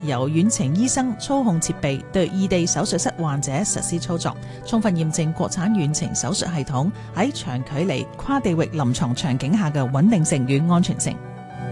由遠程醫生操控設備對異地手術室患者實施操作，充分驗證國產遠程手術系統喺長距離跨地域臨床場景下嘅穩定性與安全性。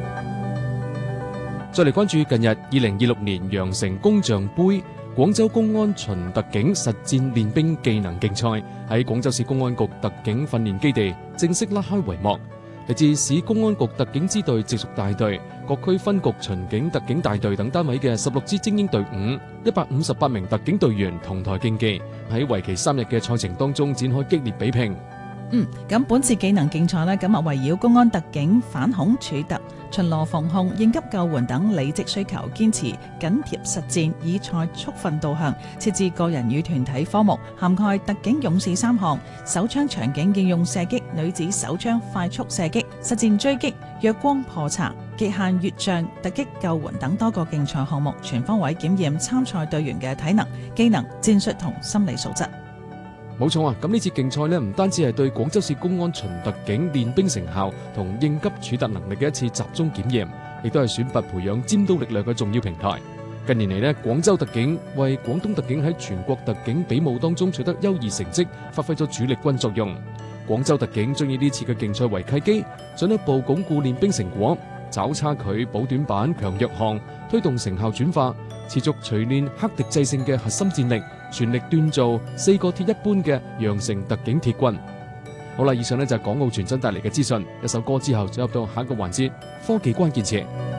再嚟關注近日2026年羊城工匠杯廣州公安巡特警實戰練兵技能競賽喺廣州市公安局特警訓練基地正式拉開帷幕。嚟自市公安局特警支隊直屬大隊、各區分局巡警特警大隊等單位嘅16支精英隊伍，158名特警隊員同台競技，喺為期3日嘅賽程當中展開激烈比拼。 咁本次技能競賽呢，咁圍繞公安特警反恐處特、巡邏防控、應急救援等履職需求，堅持緊貼實戰，以賽速訓導向，設置個人與團體科目，涵蓋特警勇士3項、手槍場景應用射擊、女子手槍快速射擊、實戰追擊、弱光破賊、極限越障、突擊救援等多個競賽項目，全方位檢驗參賽隊員嘅體能、技能、戰術同心理素質。 冇錯啊！咁呢次競賽呢，唔單止係對廣州市公安巡特警練兵成效同應急處突能力嘅一次集中檢驗，亦都係選拔培養尖刀力量嘅重要平台。近年嚟呢，廣州特警為廣東特警喺全國特警比武當中取得優異成績，發揮咗主力軍作用。廣州特警將以呢次嘅競賽為契機，進一步鞏固練兵成果，找差距、補短板、強弱項，推動成效轉化，持續錘煉克敵制勝嘅核心戰力，全力鍛造4個鐵一般嘅羊城特警鐵軍。好啦，以上呢就係港澳傳真帶嚟嘅資訊。一首歌之後，進入到下一個環節，科技關鍵詞。